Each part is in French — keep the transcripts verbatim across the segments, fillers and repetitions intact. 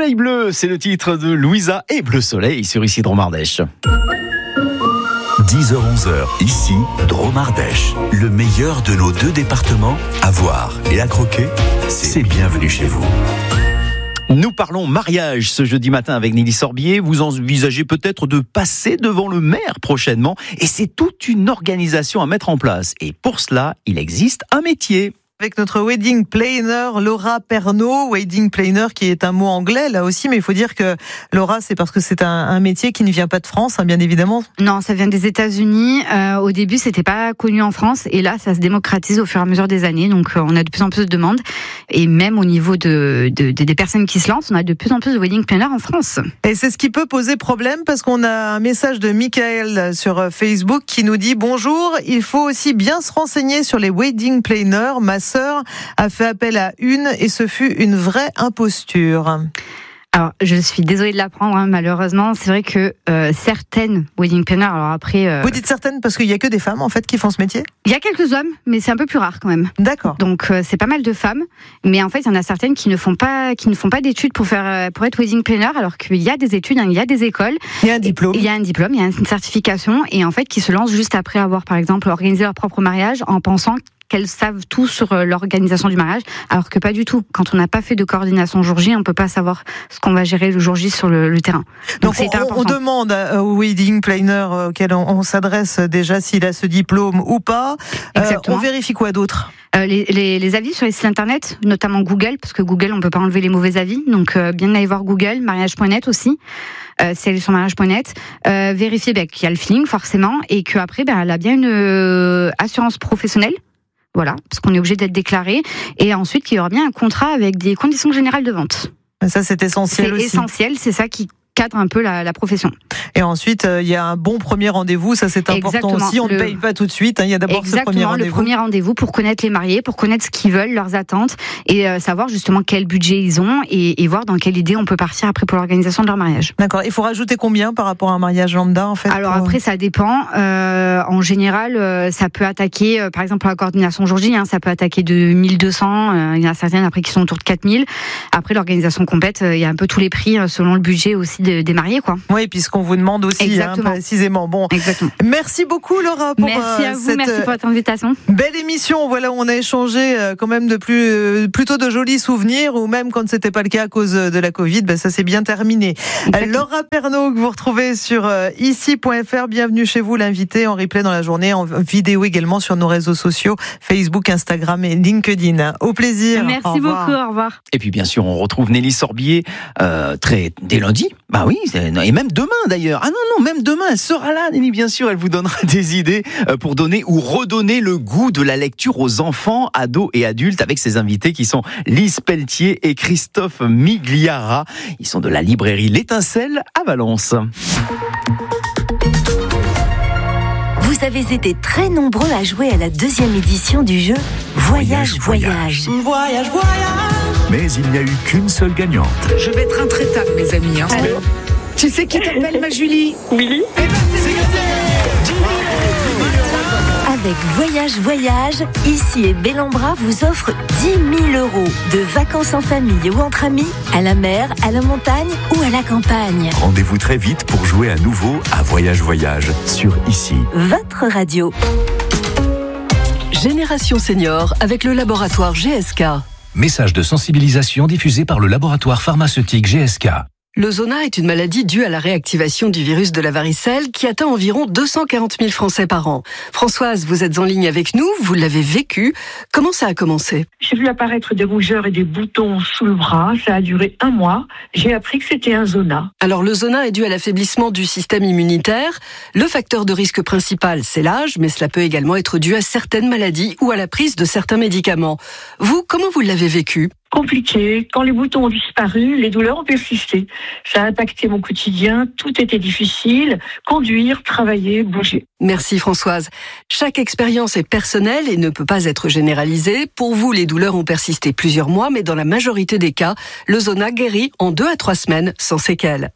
Soleil bleu, c'est le titre de Louisa et Bleu Soleil sur ici Dromardèche. dix heures onze heures, ici, Dromardèche. Le meilleur de nos deux départements à voir et à croquer, c'est bienvenue chez vous. Nous parlons mariage ce jeudi matin avec Nelly Sorbier. Vous envisagez peut-être de passer devant le maire prochainement. Et c'est toute une organisation à mettre en place. Et pour cela, il existe un métier. Avec notre wedding planner Laura Pernaut, wedding planner qui est un mot anglais là aussi, mais il faut dire que Laura, c'est parce que c'est un, un métier qui ne vient pas de France, hein, bien évidemment. Non, ça vient des États-Unis. Euh, au début, c'était pas connu en France, et là, ça se démocratise au fur et à mesure des années. Donc, on a de plus en plus de demandes, et même au niveau de, de, de des personnes qui se lancent, on a de plus en plus de wedding planners en France. Et c'est ce qui peut poser problème parce qu'on a un message de Michael sur Facebook qui nous dit bonjour. Il faut aussi bien se renseigner sur les wedding planners. Ma sœur a fait appel à une et ce fut une vraie imposture. Alors, je suis désolée de l'apprendre, hein, malheureusement. C'est vrai que euh, certaines wedding planners, alors après... Euh, Vous dites certaines parce qu'il n'y a que des femmes, en fait, qui font ce métier ? Il y a quelques hommes, mais c'est un peu plus rare, quand même. D'accord. Donc, euh, c'est pas mal de femmes. Mais en fait, il y en a certaines qui ne font pas, qui ne font pas d'études pour faire, pour être wedding planner, alors qu'il y a des études, hein, il y a des écoles. Il y a un diplôme. Il y a un diplôme, il y a une certification. Et en fait, qui se lancent juste après avoir, par exemple, organisé leur propre mariage en pensant qu'elles savent tout sur l'organisation du mariage, alors que pas du tout. Quand on n'a pas fait de coordination jour J, on peut pas savoir ce qu'on va gérer le jour J sur le, le terrain. Donc, Donc on, on demande au wedding planner auquel on, on s'adresse déjà s'il a ce diplôme ou pas. Euh, on vérifie quoi d'autre ? Euh, les, les, les avis sur les sites internet, notamment Google, parce que Google, on peut pas enlever les mauvais avis. Donc, euh, bien aller voir Google, mariage point net aussi. Euh, si elle est sur mariage point net, euh, vérifier bah, qu'il y a le feeling forcément et qu'après, bah, elle a bien une euh, assurance professionnelle. Voilà, parce qu'on est obligé d'être déclaré. Et ensuite, qu'il y aura bien un contrat avec des conditions générales de vente. Ça, c'est essentiel c'est aussi. C'est essentiel, c'est ça qui cadre un peu la, la profession. Et ensuite, il euh, y a un bon premier rendez-vous, ça c'est important Exactement. aussi. On le... ne paye pas tout de suite, il hein, y a d'abord Exactement, ce premier rendez-vous. le premier rendez-vous pour connaître les mariés, pour connaître ce qu'ils veulent, leurs attentes, et euh, savoir justement quel budget ils ont, et, et voir dans quelle idée on peut partir après pour l'organisation de leur mariage. D'accord, il faut rajouter combien par rapport à un mariage lambda en fait? Alors pour... après, ça dépend. Euh, en général, euh, ça peut attaquer, euh, par exemple pour la coordination jour J, hein, ça peut attaquer de mille deux cents, euh, il y en a certaines après qui sont autour de quatre mille. Après l'organisation complète, euh, il y a un peu tous les prix euh, selon le budget aussi de, des mariés, quoi. Oui, puisqu'on vous demande aussi hein, précisément. Bon, Exactement. Merci beaucoup Laura pour merci à euh, vous, cette merci pour votre invitation. Belle émission. Voilà, on a échangé euh, quand même de plus euh, plutôt de jolis souvenirs, ou même quand c'était pas le cas à cause de la Covid, ben ça s'est bien terminé. Euh, Laura Pernaut que vous retrouvez sur euh, ici point f r. Bienvenue chez vous, l'invité en replay dans la journée, en vidéo également sur nos réseaux sociaux Facebook, Instagram et LinkedIn. Au plaisir. Merci au beaucoup. Au revoir. Et puis bien sûr, on retrouve Nelly Sorbier euh, très dès lundi. Bah oui, et même demain d'ailleurs. Ah non, non, même demain, elle sera là, Nelly, bien sûr. Elle vous donnera des idées pour donner ou redonner le goût de la lecture aux enfants, ados et adultes avec ses invités qui sont Lise Pelletier et Christophe Migliara. Ils sont de la librairie L'Étincelle à Valence. Vous avez été très nombreux à jouer à la deuxième édition du jeu Voyage, Voyage. Voyage, voyage. voyage. Mais il n'y a eu qu'une seule gagnante. Je vais être intraitable, mes amis. Hein. Allô ? Tu sais qui t'appelle, ma Julie ? Willy. Eh ben, c'est gagné ! Avec Voyage Voyage, ici et Bellambra vous offre dix mille euros de vacances en famille ou entre amis, à la mer, à la montagne ou à la campagne. Rendez-vous très vite pour jouer à nouveau à Voyage Voyage sur Ici. Votre radio. Génération Senior avec le laboratoire G S K. Message de sensibilisation diffusé par le laboratoire pharmaceutique G S K. Le zona est une maladie due à la réactivation du virus de la varicelle qui atteint environ deux cent quarante mille Français par an. Françoise, vous êtes en ligne avec nous, vous l'avez vécu. Comment ça a commencé ? J'ai vu apparaître des rougeurs et des boutons sous le bras. Ça a duré un mois. J'ai appris que c'était un zona. Alors le zona est dû à l'affaiblissement du système immunitaire. Le facteur de risque principal, c'est l'âge, mais cela peut également être dû à certaines maladies ou à la prise de certains médicaments. Vous, comment vous l'avez vécu ? Compliqué. Quand les boutons ont disparu, les douleurs ont persisté. Ça a impacté mon quotidien. Tout était difficile. Conduire, travailler, bouger. Merci Françoise. Chaque expérience est personnelle et ne peut pas être généralisée. Pour vous, les douleurs ont persisté plusieurs mois, mais dans la majorité des cas, le zona guérit en deux à trois semaines sans séquelles.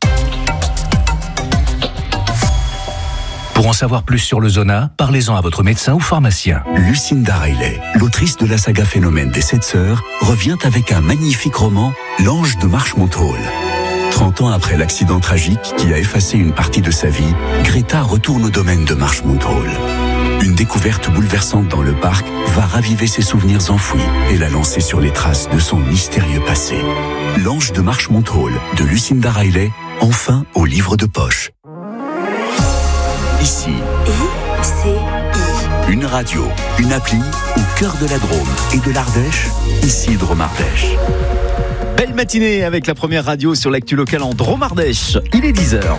Pour en savoir plus sur le zona, parlez-en à votre médecin ou pharmacien. Lucinda Riley, l'autrice de la saga Phénomène des Sept Sœurs, revient avec un magnifique roman, L'Ange de Marshmonthall. trente ans après l'accident tragique qui a effacé une partie de sa vie, Greta retourne au domaine de Marshmont Hall. Une découverte bouleversante dans le parc va raviver ses souvenirs enfouis et la lancer sur les traces de son mystérieux passé. L'ange de Marshmont Hall de Lucinda Riley, enfin au livre de poche. Ici, I C I. Une radio, une appli au cœur de la Drôme et de l'Ardèche, ici Drôme Ardèche. Belle matinée avec la première radio sur l'actu locale en Drôme Ardèche. Il est dix heures.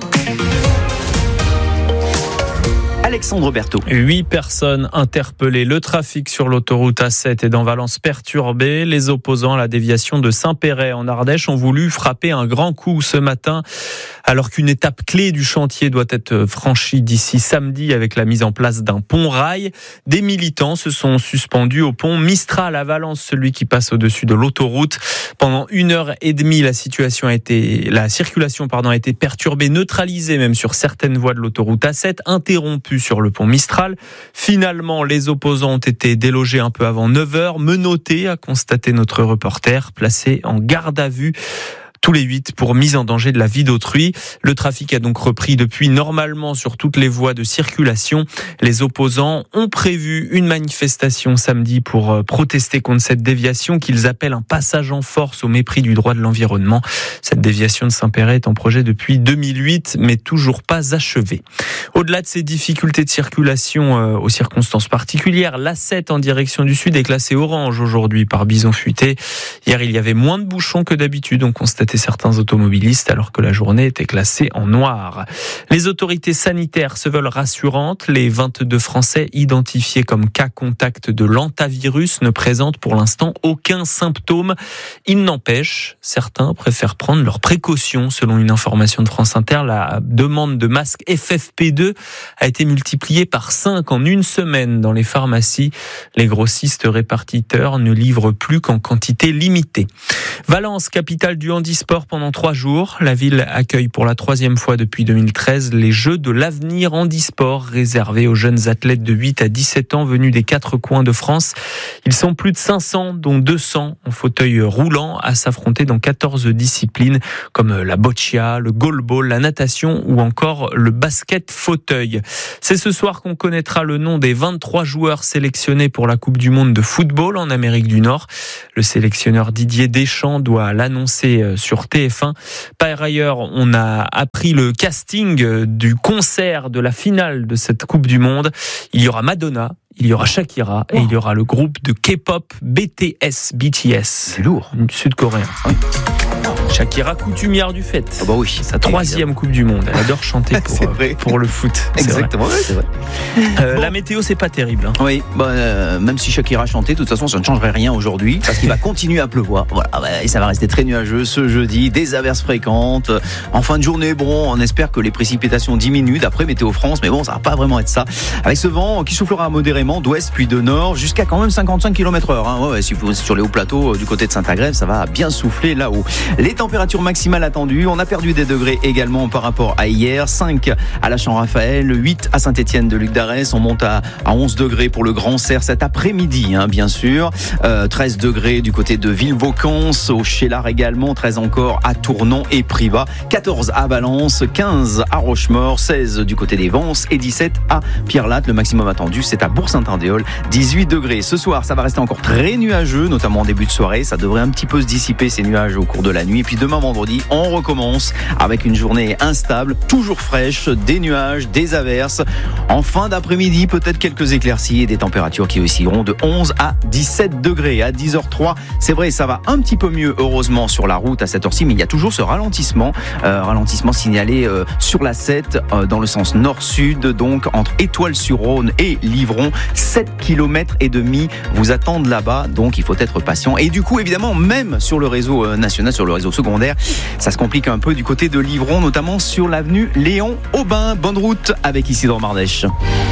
Alexandre Berthaud. Huit personnes interpellées. Le trafic sur l'autoroute A sept et dans Valence perturbé. Les opposants à la déviation de Saint-Péret en Ardèche ont voulu frapper un grand coup ce matin, alors qu'une étape clé du chantier doit être franchie d'ici samedi avec la mise en place d'un pont-rail. Des militants se sont suspendus au pont Mistral à Valence, celui qui passe au-dessus de l'autoroute. Pendant une heure et demie, la situation a été, la circulation, pardon, a été perturbée, neutralisée même sur certaines voies de l'autoroute A sept, interrompue sur le pont Mistral. Finalement, les opposants ont été délogés un peu avant neuf heures, menottés, a constaté notre reporter, placés en garde à vue. Tous les huit pour mise en danger de la vie d'autrui. Le trafic a donc repris depuis normalement sur toutes les voies de circulation. Les opposants ont prévu une manifestation samedi pour protester contre cette déviation qu'ils appellent un passage en force au mépris du droit de l'environnement. Cette déviation de Saint-Péret est en projet depuis deux mille huit, mais toujours pas achevée. Au-delà de ces difficultés de circulation euh, aux circonstances particulières, l'A sept en direction du sud est classée orange aujourd'hui par Bison Futé. Hier, il y avait moins de bouchons que d'habitude, ont constaté certains automobilistes, alors que la journée était classée en noir. Les autorités sanitaires se veulent rassurantes. Les vingt-deux Français identifiés comme cas contact de l'hantavirus ne présentent pour l'instant aucun symptôme. Il n'empêche, certains préfèrent prendre leurs précautions. Selon une information de France Inter, la demande de masques F F P deux a été multipliée par cinq en une semaine dans les pharmacies. Les grossistes répartiteurs ne livrent plus qu'en quantité limitée. Valence, capitale du handisport pendant trois jours. La ville accueille pour la troisième fois depuis deux mille treize les Jeux de l'avenir handisport réservés aux jeunes athlètes de huit à dix-sept ans venus des quatre coins de France. Ils sont plus de cinq cents, dont deux cents en fauteuil roulant, à s'affronter dans quatorze disciplines comme la boccia, le goalball, la natation ou encore le basket fauteuil. C'est ce soir qu'on connaîtra le nom des vingt-trois joueurs sélectionnés pour la Coupe du Monde de football en Amérique du Nord. Le sélectionneur Didier Deschamps doit l'annoncer sur T F un. Par ailleurs, on a appris le casting du concert de la finale de cette Coupe du Monde. Il y aura Madonna, il y aura Shakira et il y aura le groupe de K-pop B T S, B T S. C'est lourd. Sud-coréen. Oui. Shakira, coutumière du fait. Ah bah oui, sa troisième Coupe du Monde. Elle adore chanter pour, euh, pour le foot. Exactement, vrai. Oui, c'est vrai. Euh, bon. La météo, c'est pas terrible. Hein. Oui, bah, euh, même si Shakira chantait, de toute façon, ça ne changerait rien aujourd'hui parce qu'il va continuer à pleuvoir. Voilà, et ça va rester très nuageux ce jeudi, des averses fréquentes. En fin de journée, bon, on espère que les précipitations diminuent d'après Météo France, mais bon, ça va pas vraiment être ça. Avec ce vent qui soufflera modérément d'ouest puis de nord jusqu'à quand même cinquante-cinq kilomètres heure. Hein. Ouais, ouais, si vous êtes sur les hauts plateaux du côté de Saint-Agrève, ça va bien souffler là-haut. Les températures maximales attendues, on a perdu des degrés également par rapport à hier. cinq à la Champ-Raphaël, huit à Saint-Étienne de Luc d'Arès, on monte à, à onze degrés pour le Grand Serre cet après-midi, hein, bien sûr. Euh, treize degrés du côté de Villevaucans, au Chélar également, treize encore à Tournon et Privas, quatorze à Valence, quinze à Rochemaure, seize du côté des Vences et dix-sept à Pierre-Latte. Le maximum attendu, c'est à Bourg-Saint-Andéol, dix-huit degrés. Ce soir, ça va rester encore très nuageux, notamment en début de soirée. Ça devrait un petit peu se dissiper ces nuages au cours de la nuit. Et puis demain vendredi, on recommence avec une journée instable, toujours fraîche, des nuages, des averses. En fin d'après-midi, peut-être quelques éclaircies et des températures qui oscilleront de onze à dix-sept degrés. À dix heures trois, c'est vrai, ça va un petit peu mieux, heureusement, sur la route à cette heure-ci, mais il y a toujours ce ralentissement, euh, ralentissement signalé euh, sur la sept, euh, dans le sens nord-sud, donc entre Étoile-sur-Rhône et Livron. sept kilomètres et demi vous attendent là-bas, donc il faut être patient. Et du coup, évidemment, même sur le réseau euh, national, sur le réseau secondaire, ça se complique un peu du côté de Livron, notamment sur l'avenue Léon Aubin. Bonne route avec Isidore Mardèche.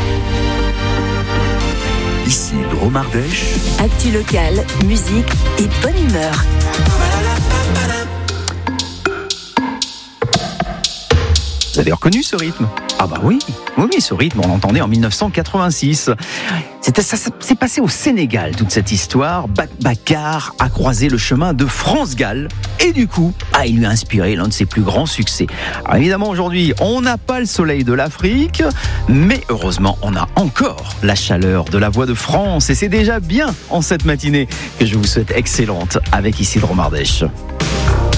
Ici Drôme Ardèche. Actu locale, musique et bonne humeur. Vous avez reconnu ce rythme? Ah bah oui, oui, oui, ce rythme, on l'entendait en mille neuf cent quatre-vingt-six. C'était, ça, ça s'est passé au Sénégal, toute cette histoire. Bakar a croisé le chemin de France Gall et du coup, ah, il lui a inspiré l'un de ses plus grands succès. Alors évidemment, aujourd'hui, on n'a pas le soleil de l'Afrique, mais heureusement, on a encore la chaleur de la Voix de France et c'est déjà bien en cette matinée que je vous souhaite excellente avec Isidro Mardèche.